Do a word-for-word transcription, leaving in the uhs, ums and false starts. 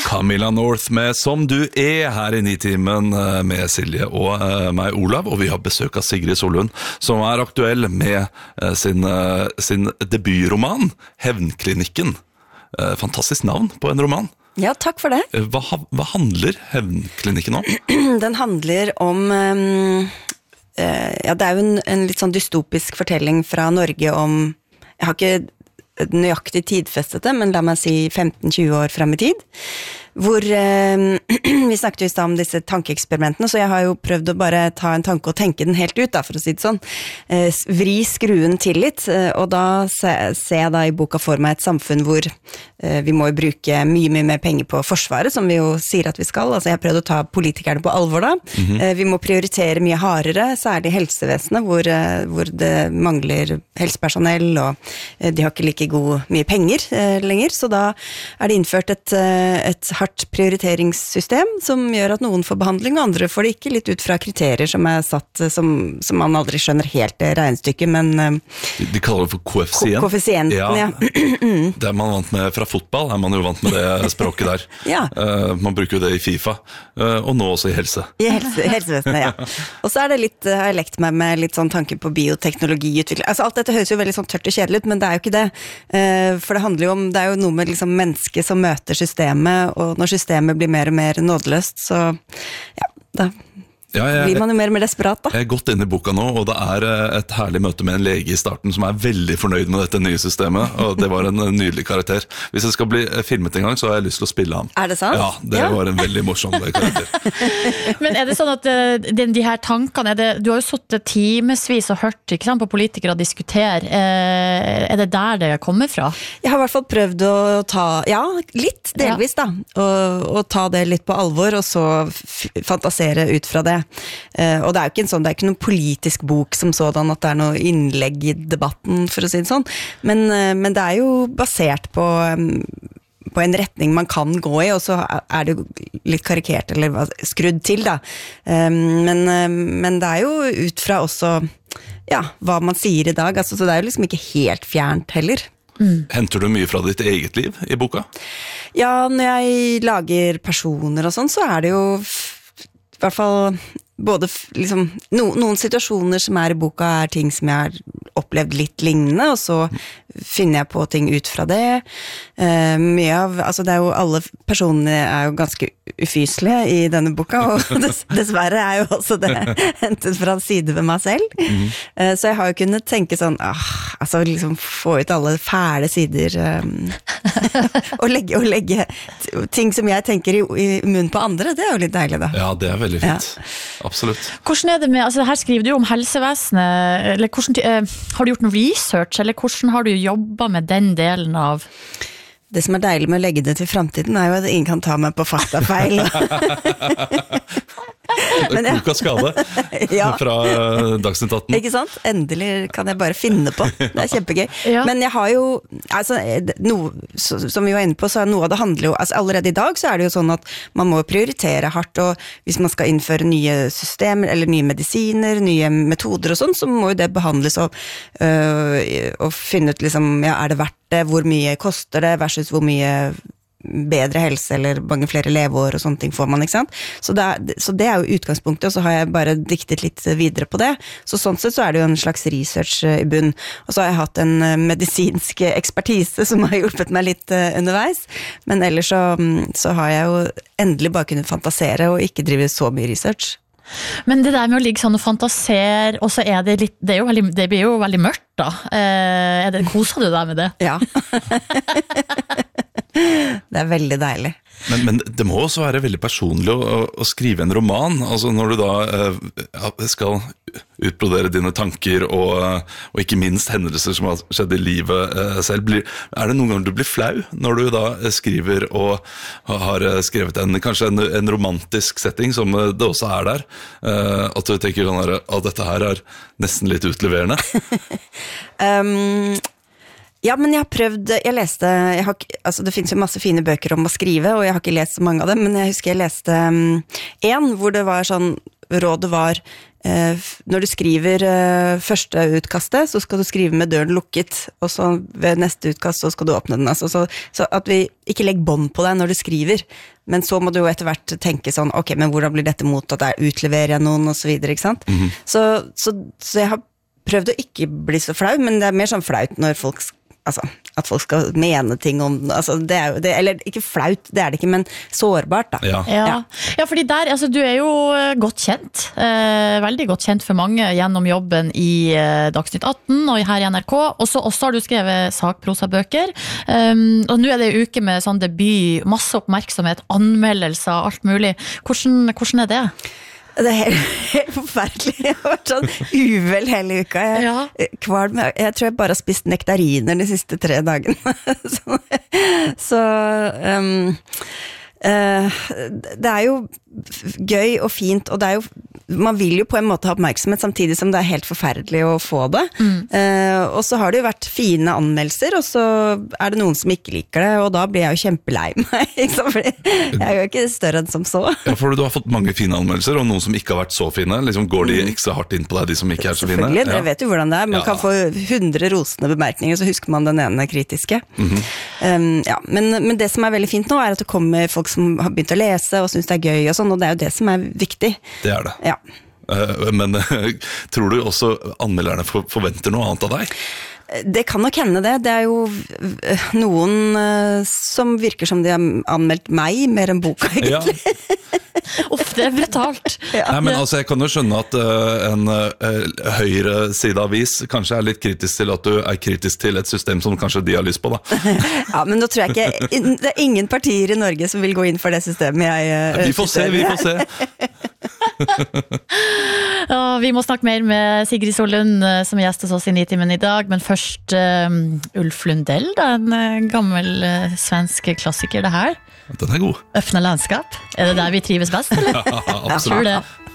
Camilla North med Som du er her i Nitimen med Silje og meg Olav, og vi har besøk av Sigrid Sollund, som er aktuell med sin, sin debutroman, Hevnklinikken. Fantastisk navn på en roman. Ja, takk for det. Hva, hva handler Hevnklinikken om? Den handler om, um, uh, ja, det er jo en, en litt sånn dystopisk fortelling fra Norge om, jeg har ikke nøyaktig tidfestet det, men la meg si femten til tjue år frem i tid, hvor eh, vi snakket jo i sted om disse tankeeksperimentene, så jeg har jo prøvd å bare ta en tanke og tenke den helt ut, da, for å si det sånn. Eh, vri skruen til litt, eh, og da ser se jeg da i boka for meg et samfunn hvor eh, vi må jo bruke mye, mye mer penger på forsvaret, som vi jo sier at vi skal. Altså jeg har prøvd å ta politikerne på alvor da. Mm-hmm. Eh, vi må prioritere mye hardere, særlig helsevesenet, hvor, eh, hvor det mangler helsepersonell, og eh, de har ikke like god mye penger eh, lenger, så da er det innført et, et hardt prioriteringssystem som gjør at noen får behandling, og andre får det ikke, litt ut fra kriterier som er satt, som, som man aldri skjønner helt det regnestykket, men de, de kaller det for koeffisient. Koeffisienten, ja. ja. Det er man vant med fra fotball, er man jo vant med det språket der. Ja. Uh, man bruker jo det i FIFA, uh, og nå også i helse. I helse, helsevesenet, ja. Og så er det litt, har jeg lekt meg med litt sånn tanke på bioteknologiutvikling. Altså alt dette høres jo veldig sånn tørt og kjedelig ut, men det er jo ikke det. Uh, for det handler jo om, det er jo noe med liksom mennesket som møter systemet, og når systemet blir mer og mer nådeløst, så ja, da ja, jeg, blir man jo mer og mer desperat da. Jeg er godt inne i boka nå, og det er et herlig møte med en lege i starten som er veldig fornøyd med dette nye systemet, og det var en nydelig karakter. Hvis jeg skal bli filmet en gang, så har jeg lyst til å spille ham. Er det sant? Ja, det ja. var en veldig morsom karakter. Men er det sånn at de, de her tankene, er det, du har jo suttet timesvis og hørt ikke sant, på politikere diskutere, er det der det kommer fra? Jeg har i hvert fall prøvd å ta, ja, litt delvis da, og, og ta det litt på alvor, og så f- fantasere ut fra det. Uh, og det er jo ikke en sånn, det er ikke noen politisk bok som sådan at det er noe innlegg i debatten, for å si det sånn, men, uh, men det er jo basert på, um, på en retning man kan gå i, og så er det jo litt karikert, eller skrudd til da, um, men, uh, men det er jo ut fra også, ja, hva man sier i dag, altså, så det er jo liksom ikke helt fjernt heller. Mm. Henter du mye fra ditt eget liv i boka? Ja, når jeg lager personer og sånn, så er det jo i hvert fall både liksom, no, noen situasjoner som er i boka er ting som jeg har opplevd litt lignende, og så finner jeg på ting ut fra det. Uh, mye av, altså det er jo, alle personene er jo ganske ufyselige i denne boka, og dess, dessverre er jo også det hentet fra en side ved meg selv. Mm. Uh, så jeg har jo kunnet tenke sånn, ah, altså liksom få ut alle fæle sider, um, og, legge, og legge ting som jeg tenker i, i munnen på andre, det er jo litt deilig da. Ja, det er veldig fint. Ja. Absolutt. Hvordan er det med, altså her skriver du om helsevesenet, eller hvordan, eh, har du gjort noe research, eller hvordan har du jobbet med den delen av? Det som er deilig med å legge det til fremtiden er jo at ingen kan ta meg på faktafeil. Men ja. Klok av skade ja. Fra Dagsnytt atten. Ikke sant? Endelig kan jeg bare finne på. Det er kjempegøy. Ja. Men jeg har jo, altså, noe, som vi var inne på, så noe av det handler jo, altså allerede i dag så er det jo sånn at man må prioritere hardt, og hvis man skal innføre nye systemer, eller nye medisiner, nye metoder og sånn, så må jo det behandles og, øh, og finne ut liksom, ja, er det verdt det, hvor mye koster det, versus hvor mye bedre helse, eller mange flere leveår og sånne ting får man, ikke sant? Så det, er, så det er jo utgangspunktet, og så har jeg bare diktet litt videre på det. Så sånn sett så er det jo en slags research i bunn. Og så har jeg hatt en medisinsk ekspertise som har hjulpet meg litt underveis, men ellers så, så har jeg jo endelig bare kunnet fantasere og ikke drive så mye research. Men det der med å ligge sånn og fantasere, og så er det litt, det, er jo veldig, det blir jo veldig mørkt da. Eh, er det, koser du deg med det? Ja. Det er veldig deilig. Men, men det må også være veldig personlig å, å skrive en roman, altså når du da eh, skal utbrodere dine tanker og, og ikke minst hendelser som har skjedd i livet eh, selv. Blir, er det noen ganger du blir flau når du da skriver og har skrevet en, kanskje en, en romantisk setting som det også er der, eh, at du tenker sånn her, at dette her er nesten litt utleverende? um... Ja, men jeg har prøvd, jeg leste, jeg har, altså det finnes jo masse fine bøker om å skrive, og jeg har ikke lest så mange av dem, men jeg husker jeg leste um, en hvor det var sånn, rådet var eh, når du skriver eh, første utkastet, så skal du skrive med døren lukket, og så ved neste utkast så skal du åpne den. Altså, så, så at vi ikke legger bånd på deg når du skriver, men så må du jo etter hvert tenke sånn, ok, men hvordan blir dette mottatt, der utleverer jeg noen, og så videre, ikke sant? Mm-hmm. så, så, så jeg har prøvd å ikke bli så flau, men det er mer sånn flaut når folk altså, at folk skal mene ting om altså, det er jo det, eller ikke flaut, det er det ikke, men sårbart da. Ja, ja. ja fordi der, altså, du er jo godt kjent, eh, veldig godt kjent for mange gjennom jobben i eh, Dagsnytt atten og her i N R K, og så også har du skrevet sakprosabøker, um, og nå er det en uke med sånn debut, masse oppmerksomhet, anmeldelser, alt mulig. Hvordan, hvordan er det? Det er helt, helt forferdelig. Jeg har vært sånn uvel hele uka. Jeg, ja. kvalm, jeg tror jeg bare har spist nektariner de siste tre dagene. så så um, uh, det er jo gøy og fint, og det er jo man vil jo på en måte ha oppmerksomhet samtidig som det er helt forferdelig å få det. Mm. Uh, og så har det jo vært fine anmeldelser, og så er det noen som ikke liker det, og da blir jeg jo kjempelei meg, fordi jeg er jo ikke større enn som så. Ja, for du har fått mange fine anmeldelser, og noen som ikke har vært så fine. Liksom går de ekstra hardt inn på deg, de som ikke er så fine? Selvfølgelig, dere ja. vet jo hvordan det er. Man ja. kan få hundre rosende bemerkninger, så husker man den ene kritiske. Mm-hmm. Um, ja, men, men det som er veldig fint nå, er at det kommer folk som har begynt å lese, og synes det er gøy og sånn, og det er jo det som er viktig. Det er det. Ja. Men tror du også anmelderne forventer noe annet av deg? Det kan nok hende det. Det er jo noen som virker som de har anmeldt meg mer enn boka, egentlig. Ja. Uff, det er brutalt. Ja. Nei, men altså, jeg kan jo skjønne at uh, en uh, høyre sideavis kanskje er litt kritisk til at du er kritisk til et system som kanskje de har lyst på, da. Ja, men nå tror jeg ikke det er ingen partier i Norge som vil gå inn for det systemet jeg uh, Vi får se, vi får se. Ja, vi må snakke mer med Sigrid Sollund som gjest hos oss i Nitimen i dag, men først um, Ulf Lundell, da, en uh, gammel uh, svensk klassiker det her. Den er god. Öppna landskap. Er det der vi trives best, eller? Ja, absolutt. Jeg tror det.